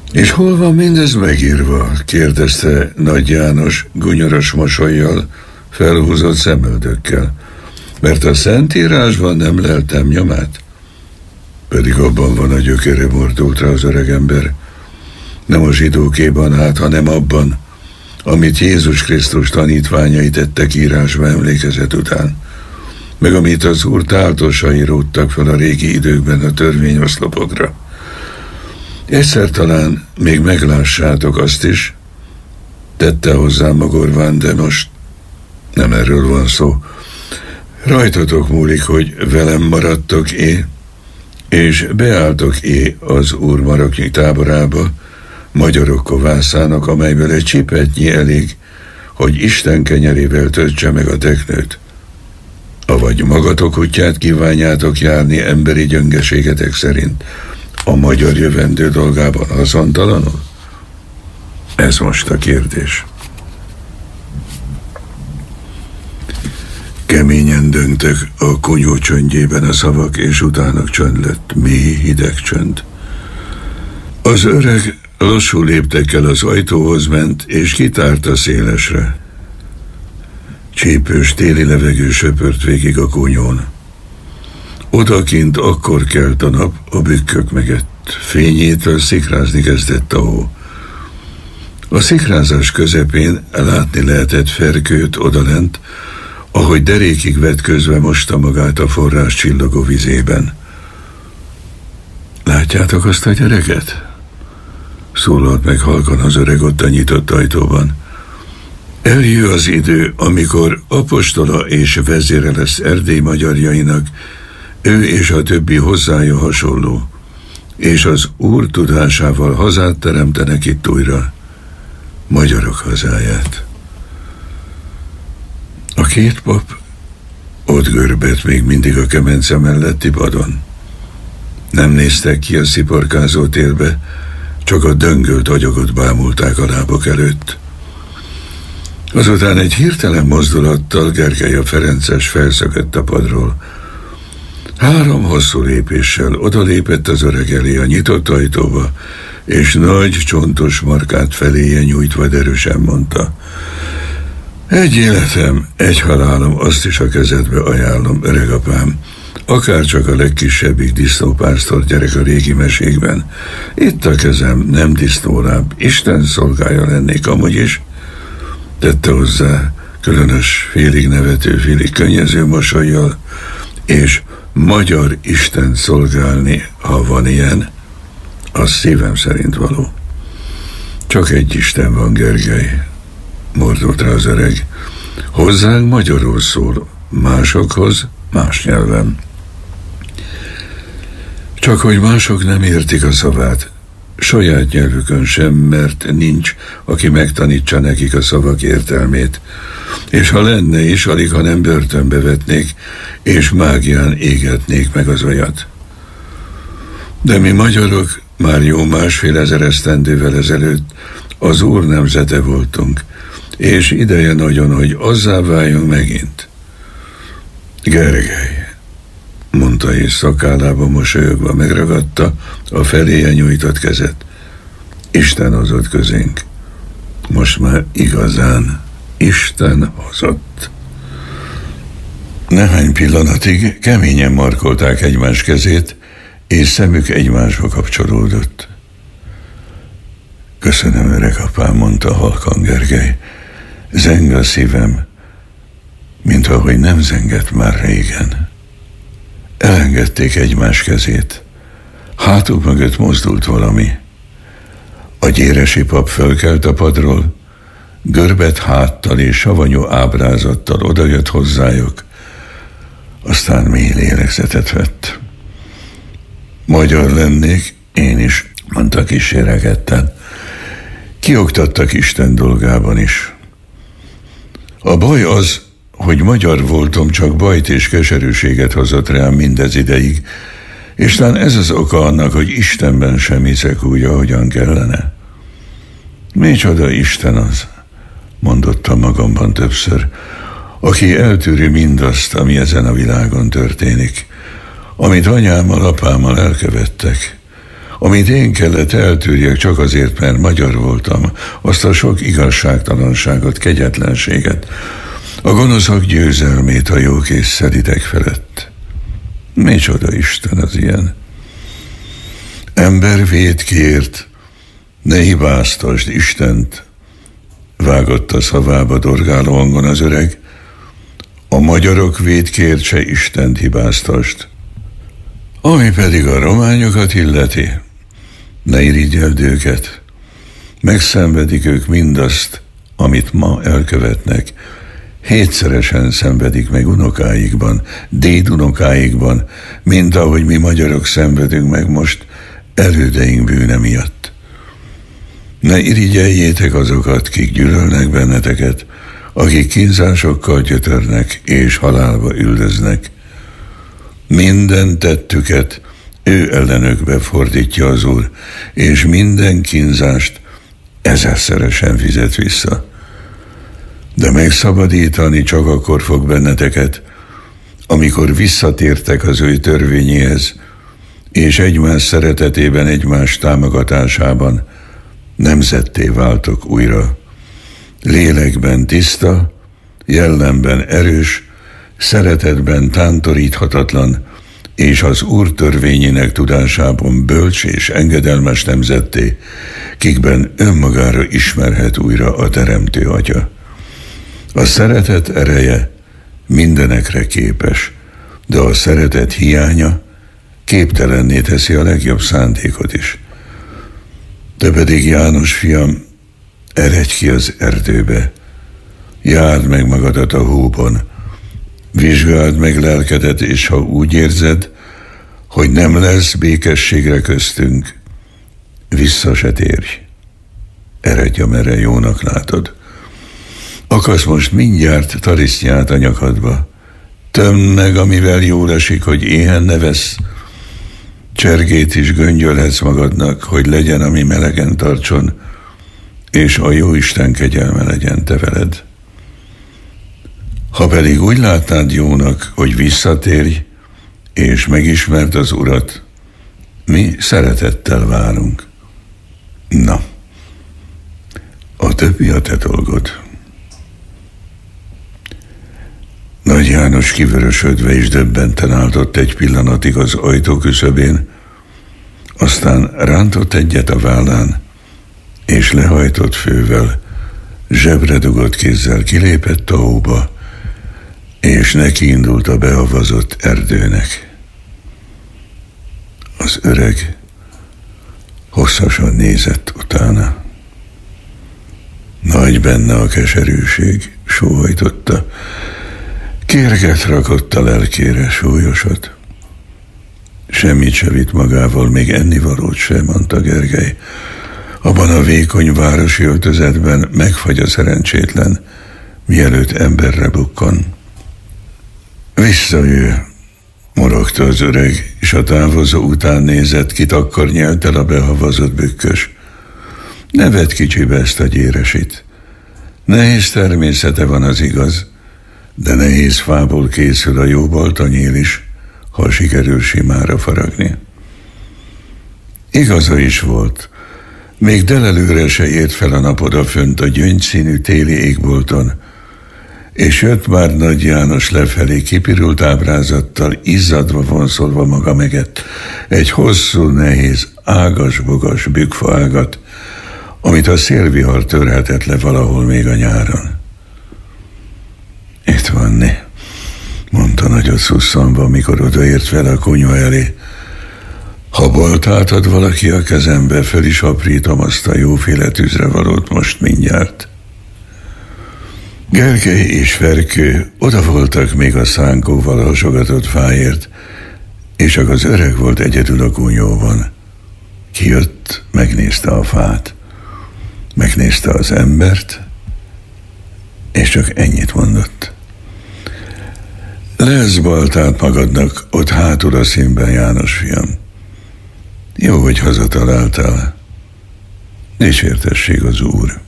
És hol van mindez megírva? Kérdezte Nagy János gunyoros mosollyal, felhúzott szemöldökkel. Mert a Szentírásban nem leltem nyomát. Pedig abban van a gyökere, mordult rá az öregember. Nem a zsidókéban hát, hanem abban, amit Jézus Krisztus tanítványai tettek írásba emlékezet után, meg amit az Úr táltosai róttak fel a régi időkben a törvényoszlopokra. Egyszer talán még meglássátok azt is, tette hozzá magorván, de most nem erről van szó. Rajtatok múlik, hogy velem maradtok-é, és beálltok-é az Úr maraknyi táborába, magyarok kovászának, amelyből egy csipetnyi elég, hogy Isten kenyerével töltse meg a teknőt. Avagy magatok útját kívánjátok járni emberi gyöngeségetek szerint, a magyar jövendő dolgában haszontalanul? Ez most a kérdés. Keményen döngtek a kunyó csöndjében a szavak, és utána csönd lett, mély, hideg csönd. Az öreg lassú léptekkel az ajtóhoz ment, és kitárta szélesre. Csípős téli levegő söpört végig a kunyón. Odakint akkor kelt a nap a bükkök megett. Fényétől szikrázni kezdett a hó. A szikrázás közepén látni lehetett Ferkőt odalent, ahogy derékig vetközve mosta magát a forrás csillogó vizében. Látjátok azt a gyereket? Szólalt meg halkan az öreg ott a nyitott ajtóban. Eljön az idő, amikor apostola és vezére lesz Erdély magyarjainak, ő és a többi hozzája hasonló, és az Úr tudásával hazát teremtenek itt újra, magyarok hazáját. A két pap ott görbett még mindig a kemence melletti padon. Nem néztek ki a sziporkázó télbe, csak a döngölt agyagot bámulták a lábok előtt. Azután egy hirtelen mozdulattal Gergely a Ferences felszökött a padról. 3 hosszú lépéssel odalépett az öreg elé a nyitott ajtóba, és nagy, csontos markát feléje nyújtva erősen mondta: egy életem, egy halálom, azt is a kezedbe ajánlom, öregapám. Akárcsak a legkisebbik disznópásztor gyerek a régi mesékben. Itt a kezem, nem disznóláb, Isten szolgája lennék amúgy is, tette hozzá különös, félig nevető, félig könnyező mosollyal, és magyar Isten szolgálni, ha van ilyen, az szívem szerint való. Csak egy Isten van, Gergely, mordult rá az öreg. Hozzánk magyarul szól, másokhoz más nyelven. Csak hogy mások nem értik a szavát, saját nyelvükön sem, mert nincs, aki megtanítsa nekik a szavak értelmét, és ha lenne is, alig ha nem börtönbe vetnék, és mágián égetnék meg az olyat. De mi magyarok már jó 1,5 esztendővel ezelőtt az Úr nemzete voltunk, és ideje nagyon, hogy azzá váljunk megint. Gergely, mondta, és szakállába mosolyogva megragadta a feléje nyújtott kezet. Isten hozott közénk. Most már igazán Isten hozott. Néhány pillanatig keményen markolták egymás kezét, és szemük egymásba kapcsolódott. Köszönöm, öregapám, mondta halkan Gergely. Zeng a szívem, mint ahogy nem zengett már régen. Elengedték egymás kezét. Hátuk mögött mozdult valami. A gyéresi pap fölkelt a padról, görbet háttal és savanyú ábrázattal odajött hozzájuk, aztán mély lélegzetet vett. Magyar lennék, én is, mondta kíséregetten. Kioktattak Isten dolgában is. A baj az, hogy magyar voltam, csak bajt és keserűséget hozott rám mindez ideig, és talán ez az oka annak, hogy Istenben sem hiszek úgy, ahogyan kellene. Micsoda Isten az, mondottam magamban többször, aki eltűri mindazt, ami ezen a világon történik, amit anyámmal, apámmal elkövettek, Amit én kellett eltűrjek csak azért, mert magyar voltam, azt a sok igazságtalanságot, kegyetlenséget, a gonoszak győzelmét a jók és szelitek felett. Micsoda Isten az ilyen? Ember vétkért, ne hibáztasd Istent, vágott a szavába dorgáló hangon az öreg, a magyarok vétkért se Istent hibáztasd. Ami pedig a rományokat illeti, ne irigyeld őket, megszenvedik ők mindazt, amit ma elkövetnek, 7-szeresen szenvedik meg unokáikban, dédunokáikban, mint ahogy mi magyarok szenvedünk meg most elődeink bűne miatt. Ne irigyeljétek azokat, kik gyűlölnek benneteket, akik kínzásokkal gyötörnek és halálba üldöznek. Minden tettüket ő ellenükbe fordítja az Úr, és minden kínzást 1000-szeresen fizet vissza. De megszabadítani csak akkor fog benneteket, amikor visszatértek az ő törvényéhez, és egymás szeretetében, egymás támogatásában nemzetté váltok újra. Lélekben tiszta, jellemben erős, szeretetben tántoríthatatlan, és az Úr törvényének tudásában bölcs és engedelmes nemzetté, kikben önmagára ismerhet újra a Teremtő Atya. A szeretet ereje mindenekre képes, de a szeretet hiánya képtelenné teszi a legjobb szándékot is. Te pedig, János fiam, eredj ki az erdőbe, járd meg magadat a hóban, vizsgáld meg lelkedet, és ha úgy érzed, hogy nem lesz békességre köztünk, vissza se térj. Eredj, amerre jónak látod. Akasz most mindjárt tarisznyát a nyakadba. Tömd meg, amivel jól esik, hogy éhen ne vesz. Csergét is göngyölhetsz magadnak, hogy legyen, ami melegen tartson, és a Jóisten kegyelme legyen te veled. Ha pedig úgy látnád jónak, hogy visszatérj, és megismerd az Urat, mi szeretettel várunk. Na, a többi a te dolgod. Nagy János kivörösödve és döbbenten álltott egy pillanatig az ajtó küszöbén, aztán rántott egyet a vállán, és lehajtott fővel, zsebre dugott kézzel kilépett a hóba, és nekiindult a beavazott erdőnek. Az öreg hosszasan nézett utána. Nagy benne a keserűség, sóhajtotta. Kérget rakott a lelkére, súlyosat. Semmit se vitt magával, még ennivalót sem, mondta Gergely. Abban a vékony városi öltözetben megfagy a szerencsétlen, mielőtt emberre bukkan. Visszajő, morogta az öreg, és a távozó után nézett, kit akkor nyelt el a behavazott bükkös. Ne vedd kicsibe ezt a gyéresit. Nehéz természete van, az igaz, de nehéz fából készül a jó baltanyél is, ha sikerül simára faragni. Igaza is volt. Még delelőre se ért fel a nap odafönt a gyöngyszínű téli égbolton, és jött már Nagy János lefelé kipirult ábrázattal, izzadva vonszolva maga meget egy hosszú, nehéz, ágas-bogas bükkfaágat, amit a szélvihar törhetett le valahol még a nyáron. Itt van, né, mondta nagyot szusszanva, mikor odaért vele a konyha elé. Ha baltát ad valaki a kezembe, fel is aprítom azt a jóféle tűzre valót most mindjárt. Gergely és Ferkő oda voltak még a szánkóval hasogatott fáért, és csak az öreg volt egyedül a gúnyóban. Kijött, megnézte a fát, megnézte az embert, és csak ennyit mondott. Lesz baltát magadnak ott hátul a színben, János fiam. Jó, hogy hazataláltál. Dicsértessék az Úr.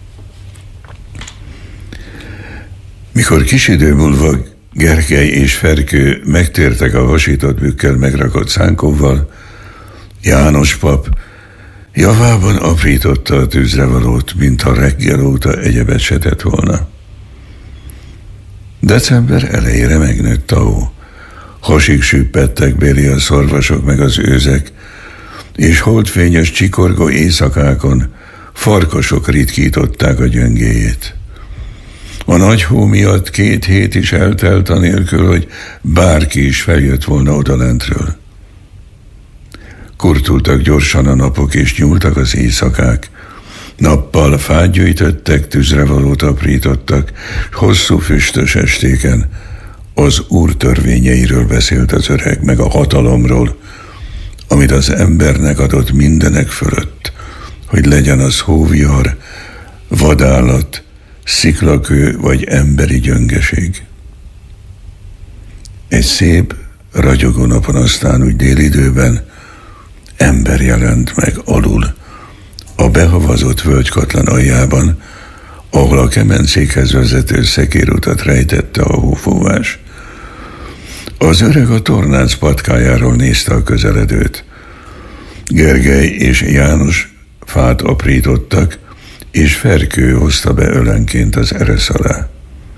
Mikor kis idő múlva Gergely és Ferkő megtértek a hasított bükkel megrakott szánkóval, János pap javában aprította a tűzrevalót, mintha reggel óta egyebet se tett volna. December elejére megnőtt a hó. Hasig süppettek béli a szarvasok meg az őzek, és holdfényes csikorgó éjszakákon farkasok ritkították a gyöngéjét. A nagy hó miatt 2 hét is eltelt anélkül, hogy bárki is feljött volna odalentről. Kurtultak gyorsan a napok, és nyúltak az éjszakák. Nappal fát gyűjtöttek, tűzrevalót aprítottak, hosszú füstös estéken az Úr törvényeiről beszélt az öreg, meg a hatalomról, amit az embernek adott mindenek fölött, hogy legyen az hóvihar, vadállat, sziklakő vagy emberi gyöngeség. Egy szép, ragyogó napon aztán úgy délidőben ember jelent meg alul, a behavazott völgykatlan aljában, ahol a kemencékhez vezető szekérutat rejtette a hófúvás. Az öreg a tornác patkájáról nézte a közeledőt. Gergely és János fát aprítottak, és Ferkő hozta be ölenként az eresz alá.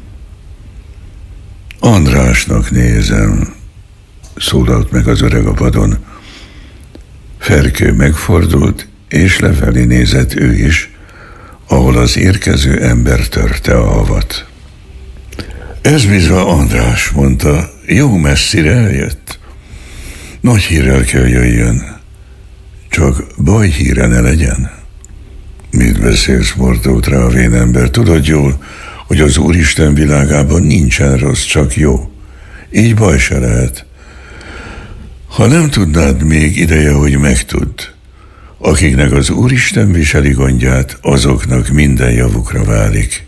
Andrásnak nézem, szólalt meg az öreg a padon. Ferkő megfordult, és lefelé nézett ő is, ahol az érkező ember törte a havat. Ez bizony András, mondta, jó messzire eljött. Nagy hírrel kell jöjjön, csak bajhíre ne legyen. Mit beszélsz, mordult rá a vén ember? Tudod jól, hogy az Úristen világában nincsen rossz, csak jó. Így baj se lehet. Ha nem tudnád, még ideje, hogy megtudd. Akiknek az Úristen viseli gondját, azoknak minden javukra válik.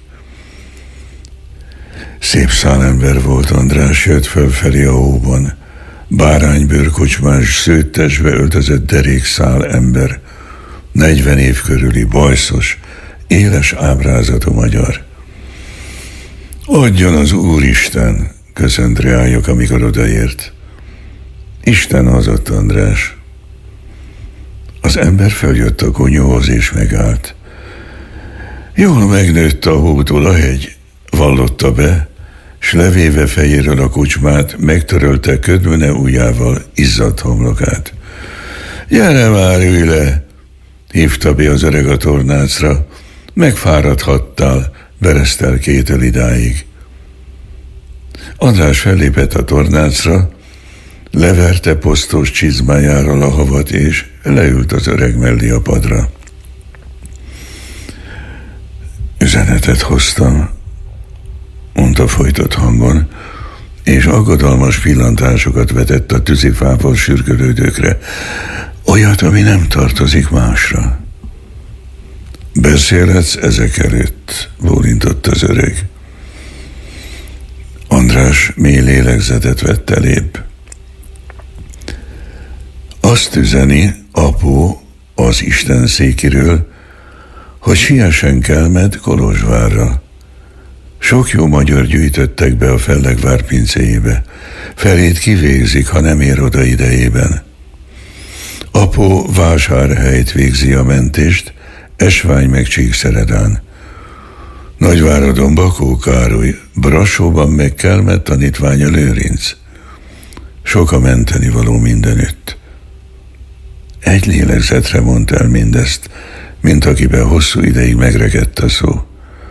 Szép szálember volt András, jött fölfelé a hóban. Báránybőrkocsmás, szőttesbe öltözött derékszál ember, 40 év körüli, bajszos, éles ábrázatú magyar. Adjon az Úristen, köszönt reályok, amikor odaért. Isten hozott, András. Az ember följött a konyóhoz és megállt. Jól megnőtt a hótól a hegy, vallotta be, s levéve fejéről a kocsmát, megtörölte ködmöne ujjával izzadt homlokát. Gyere már, ülj le, hívta be az öreg a tornácra, megfáradhattál, beresztelkétől idáig. András fellépett a tornácra, leverte posztos csizmájáról a havat, és leült az öreg mellé a padra. Üzenetet hoztam, mondta folytott hangon, és aggodalmas pillantásokat vetett a tűzifával sürgölődőkre, olyat, ami nem tartozik másra. Beszélhetsz ezek előtt, bólintott az öreg. András mély lélegzetet vett elébb. Azt üzeni apu az Isten székiről, hogy siessen Kelmed Kolozsvárra. Sok jó magyar gyűjtöttek be a Fellegvár pincéjébe. Felét kivégzik, ha nem ér oda idejében. Apu Vásárhelyt végzi a mentést, Esvány meg Csíkszeredán. Nagyváradon Bakó Károly, Brassóban meg Kelmed tanítványa Lőrinc. Sok a menteni való mindenütt. Egy lélegzetre mondta el mindezt, mint akiben hosszú ideig megrekedt a szó.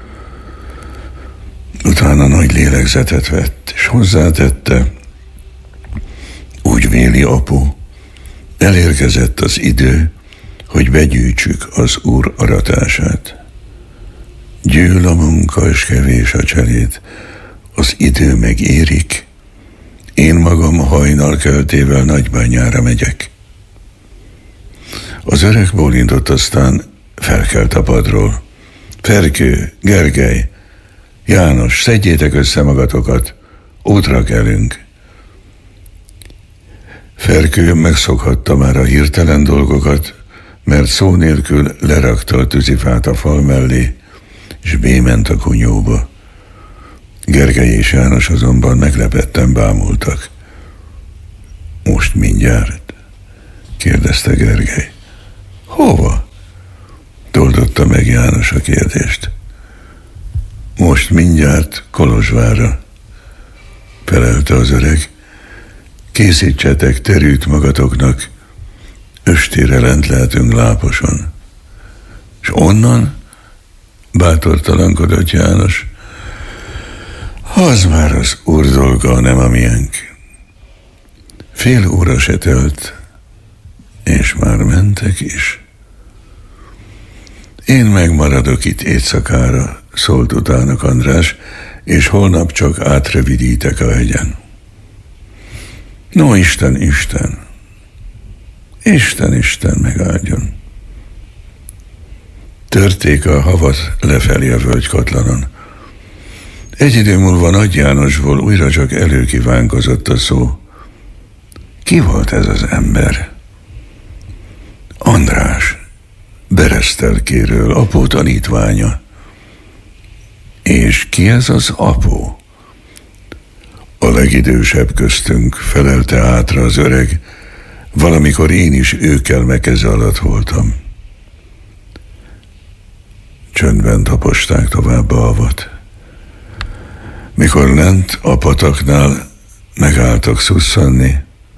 Utána nagy lélegzetet vett, és hozzátette, úgy véli apu, elérkezett az idő, hogy begyűjtsük az Úr aratását. Gyűl a munka, és kevés a cserét, az idő meg érik. Én magam hajnalkeltével Nagybányára megyek. Az öreg bólintott, aztán felkelt a padról. Ferkő, Gergely, János, szedjétek össze magatokat, útra kelünk. Ferkő megszokhatta már a hirtelen dolgokat, mert szó nélkül lerakta a tűzifát a fal mellé, és bément a kunyóba. Gergely és János azonban meglepetten bámultak. Most mindjárt, kérdezte Gergely. Hova? Toldotta meg János a kérdést. Most mindjárt Kolozsvárra, felelte az öreg. Készítsetek terűt magatoknak, östére lent lehetünk Láposon. És onnan? Bátortalankodott János. Az már az úr dolga, nem a miénk. Fél óra se telt, és már mentek is. Én megmaradok itt éjszakára, szólt utánok András, és holnap csak átrövidítek a hegyen. No, Isten, Isten! Isten, Isten megáldjon! Törték a havat lefelé a völgykatlanon. Egy idő múlva Nagy Jánosból újra csak előkívánkozott a szó. Ki volt ez az ember? András, Beresztelkéről, apó tanítványa. És ki ez az apó? A legidősebb köztünk, felelte hátra az öreg, valamikor én is őkkel mekeze alatt voltam. Csöndben taposták tovább a havat. Mikor lent a pataknál megálltak szusszanni,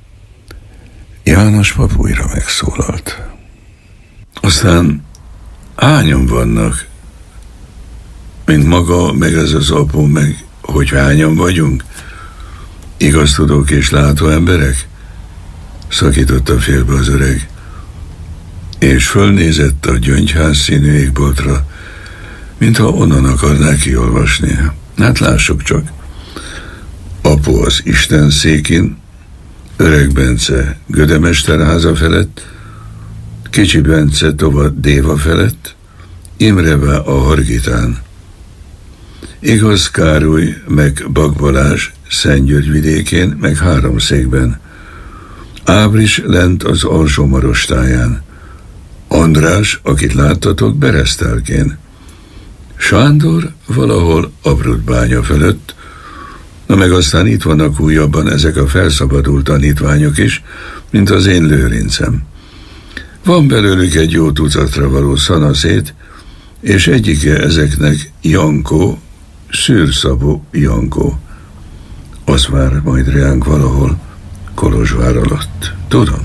János pap újra megszólalt. Aztán hányan vannak? Mint maga, meg ez az apó, meg hogy hányan vagyunk? Igaz tudók és látó emberek? Szakította félbe az öreg, és fölnézett a gyöngyház színű égboltra, mintha onnan akarná kiolvasni. Hát lássuk csak. Apó az Isten székin, Öreg Bence Gödemester felett, Kicsi Bence tova Déva felett, Imreve a Hargitán. Igaz Károly meg Bak Balázs Szentgyörgy vidékén, meg Háromszékben. Ábris lent az Alsó-Marostáján. András, akit láttatok, Beresztelkén. Sándor valahol Abrudbánya fölött. Na meg aztán itt vannak újabban ezek a felszabadult tanítványok is, mint az én Lőrincem. Van belőlük egy jó tucatra való szanaszét, és egyike ezeknek Jankó, Szűrszabó Jankó. Az vár majd reánk valahol Kolozsvár alatt. Tudom.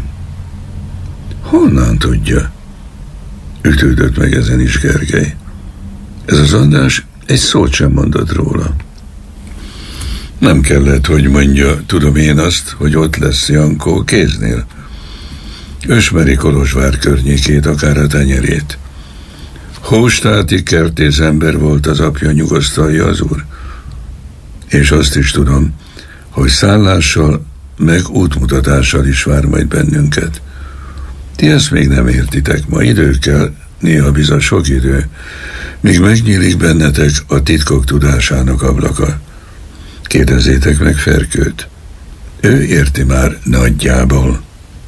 Honnan tudja? Ütődött meg ezen is Gergely. Ez az András egy szót sem mondott róla. Nem kellett, hogy mondja, tudom én azt, hogy ott lesz Jankó kéznél. Ösmeri Kolozsvár környékét, akár a tenyerét. Hóstáti kertész ember volt az apja, nyugosztalja az úr. És azt is tudom, hogy szállással meg útmutatással is vár majd bennünket. Ti ezt még nem értitek, ma idő kell, néha bizony sok idő, míg megnyílik bennetek a titkok tudásának ablaka. Kérdezzétek meg Ferkőt. Ő érti már nagyjából.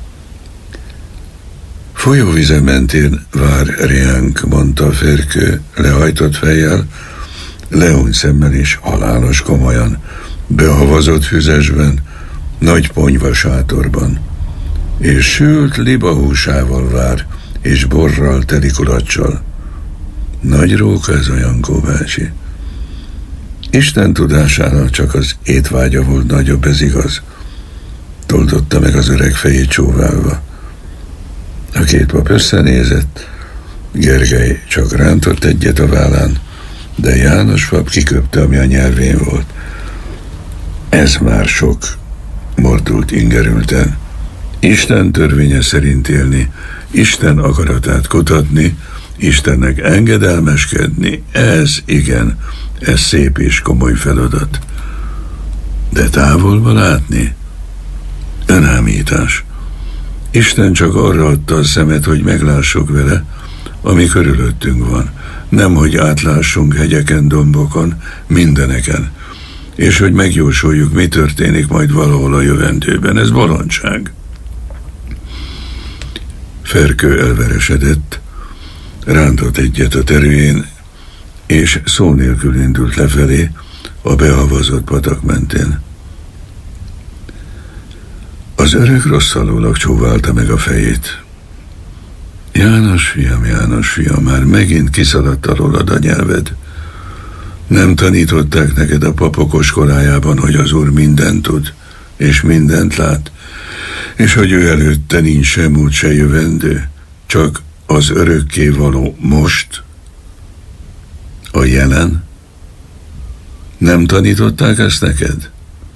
Folyóvize mentén vár reánk, mondta Ferkő, lehajtott fejjel, lehuny szemmel és halálos komolyan, behavazott füzesben, nagy ponyva sátorban, és sült libahúsával vár, és borral teli kulacsal. Nagy róka ez a Jankó bácsi. Isten tudásának csak az étvágya volt nagyobb, ez igaz. Toldotta meg az öreg fejét csóválva. A két pap összenézett, Gergely csak rántott egyet a vállán, de János pap kiköpte, ami a nyelvén volt. Ez már sok, mordult ingerülten. Isten törvénye szerint élni, Isten akaratát kutatni, Istennek engedelmeskedni, ez igen, ez szép és komoly feladat. De távolba látni? Önámítás. Isten csak arra adta a szemet, hogy meglássuk vele, ami körülöttünk van. Nem, hogy átlássunk hegyeken, dombokon, mindeneken. És hogy megjósoljuk, mi történik majd valahol a jövendőben. Ez bolondság. Ferkő elveresedett, rántott egyet a terüjén, és szó nélkül indult lefelé a behavazott patak mentén. Az öreg rosszalólag csóválta meg a fejét. János fiam, már megint kiszaladt alólad a nyelved. Nem tanították neked a papok iskolájában, hogy az Úr mindent tud, és mindent lát, és hogy ő előtte nincs se múlt, se jövendő, csak az örökkévaló most, a jelen? Nem tanították ezt neked?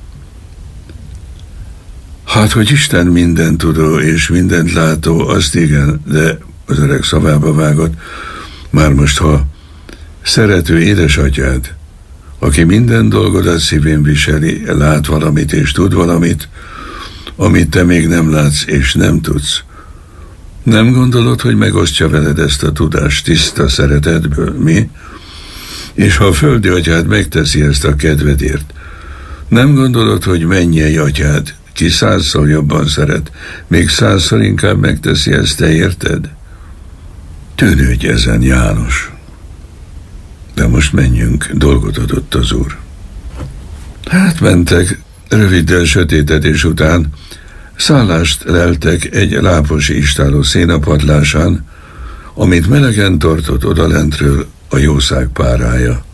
Hát, hogy Isten mindent tudó és mindent látó, azt igen, de az öreg szavába vágott. Már most, ha szerető édesatyád, aki minden dolgodat szívén viseli, lát valamit és tud valamit, amit te még nem látsz és nem tudsz, nem gondolod, hogy megosztja veled ezt a tudást tiszta szeretetből, mi? És ha a földi atyád megteszi ezt a kedvedért, nem gondolod, hogy mennyei atyád, ki 100-szor jobban szeret, még 100-szor inkább megteszi ezt, te érted? Tűnődj ezen, János. De most menjünk, dolgot adott az Úr. Hát mentek, röviddel sötétedés után, szállást leltek egy lápos istálló szénapadlásán, amit melegen tartott odalentről a jószág párája.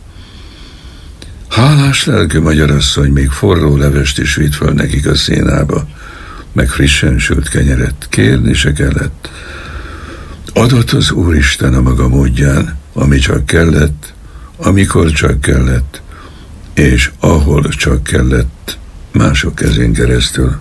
Hálás lelkű magyarasszony még forró levest is vitt föl nekik a szénába, meg frissen sült kenyeret. Kérni se kellett. Adott az Úristen a maga módján, ami csak kellett, amikor csak kellett, és ahol csak kellett, mások kezén keresztül.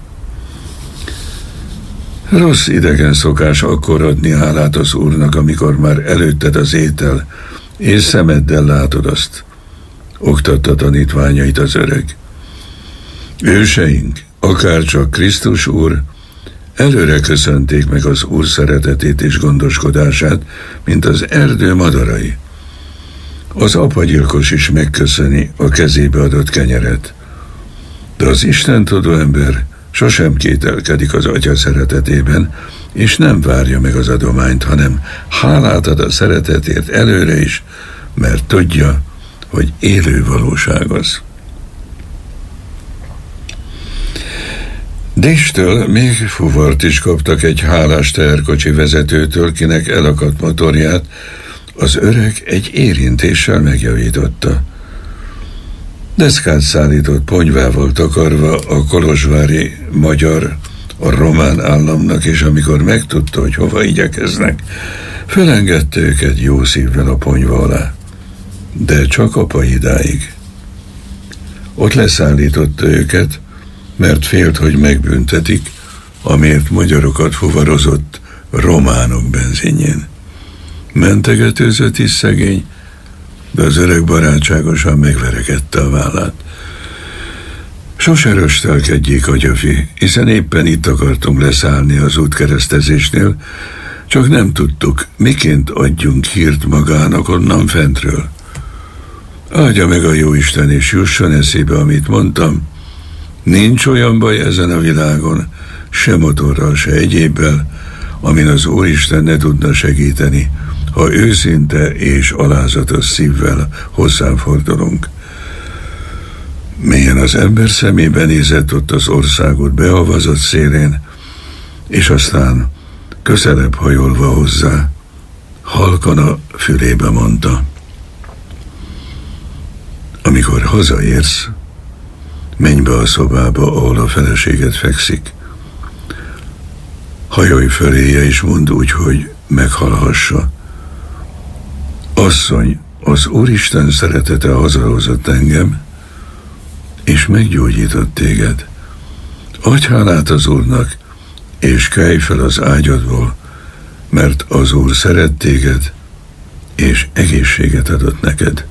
Rossz idegen szokás akkor adni hálát az Úrnak, amikor már előtted az étel, és szemeddel látod azt, oktatta tanítványait az öreg. Őseink, akárcsak Krisztus Úr, előre köszönték meg az Úr szeretetét és gondoskodását, mint az erdő madarai. Az apagyilkos is megköszöni a kezébe adott kenyeret. De az istentudó ember sosem kételkedik az atya szeretetében, és nem várja meg az adományt, hanem hálát ad a szeretetért előre is, mert tudja, hogy élő valóság az. Déstől még fuvart is kaptak egy hálás teherkocsi vezetőtől, kinek elakadt motorját az öreg egy érintéssel megjavította. Deszkát szállított ponyvával takarva a kolozsvári magyar, a román államnak, és amikor megtudta, hogy hova igyekeznek, fölengedte őket jó szívvel a ponyva alá. De csak apa idáig. Ott leszállította őket, mert félt, hogy megbüntetik, amért magyarokat fuvarozott románok benzinjén. Mentegetőzött is szegény, de az öreg barátságosan megverekedte a vállát. Sose röstelkedjék, agyafi, hiszen éppen itt akartunk leszállni az útkeresztezésnél, csak nem tudtuk, miként adjunk hírt magának onnan fentről. Áldja meg a jóisten, és jusson eszébe, amit mondtam. Nincs olyan baj ezen a világon, se motorral, se egyébbel, amin az Úristen ne tudna segíteni, ha őszinte és alázatos szívvel hozzám fordulunk. Mélyen az ember szemébe nézett ott az országot beavazott szélén, és aztán közelebb hajolva hozzá, halkan a fülébe mondta: amikor hazaérsz, menj be a szobába, ahol a feleséged fekszik. Hajolj föléje, és mondd úgy, hogy meghallhassa: asszony, az Úristen szeretete hazahozott engem, és meggyógyított téged. Adj hálát az Úrnak, és kelj fel az ágyadból, mert az Úr szeret téged, és egészséget adott neked.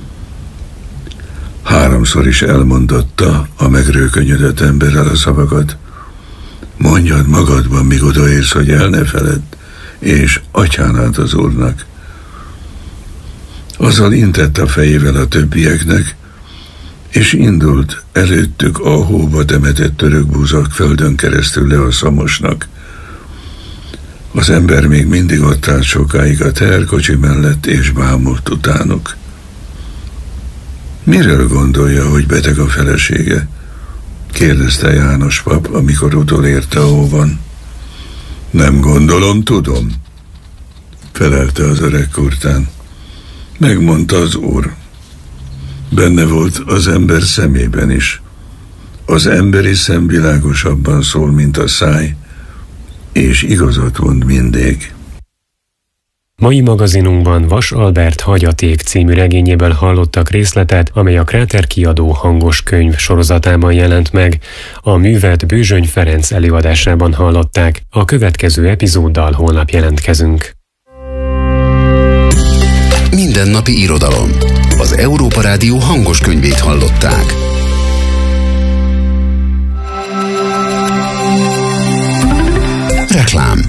3-szor is elmondotta a megrőkönyödött emberrel a szavakat: mondjad magadban, míg odaérsz, hogy el ne feledd, és adj hálát az Úrnak. Azzal intett a fejével a többieknek, és indult előttük a hóba temetett török búzak földön keresztül le a Szamosnak. Az ember még mindig ott állt sokáig a teherkocsi mellett, és bámult utánuk. Miről gondolja, hogy beteg a felesége? kérdezte János pap, amikor utolérte óvan. Nem gondolom, tudom, felelte az öreg kurtán. Megmondta az Úr. Benne volt az ember szemében is. Az emberi szem világosabban szól, mint a száj, és igazat mond mindig. Mai magazinunkban Vas Albert Hagyaték című regényéből hallottak részletet, amely a Kráter kiadó hangos könyv sorozatában jelent meg. A művet Bőzsöny Ferenc előadásában hallották. A következő epizóddal holnap jelentkezünk. Mindennapi irodalom. Az Európa Rádió hangos könyvét hallották. Reklám.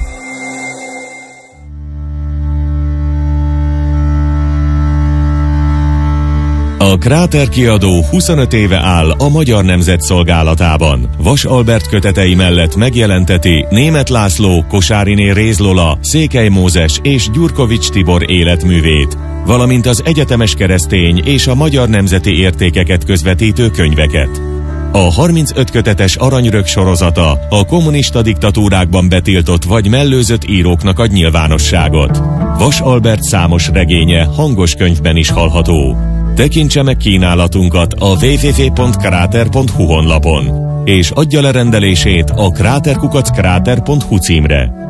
A Kráter kiadó 25 éve áll a Magyar Nemzet szolgálatában. Vas Albert kötetei mellett megjelenteti Németh László, Kosáriné Réz Lola, Székely Mózes és Gyurkovics Tibor életművét, valamint az egyetemes keresztény és a magyar nemzeti értékeket közvetítő könyveket. A 35 kötetes Aranyrög sorozata a kommunista diktatúrákban betiltott vagy mellőzött íróknak ad nyilvánosságot. Vas Albert számos regénye hangos könyvben is hallható. Tekintse meg kínálatunkat a www.krater.hu honlapon, és adja le rendelését a kraterkukackráter.hu címre.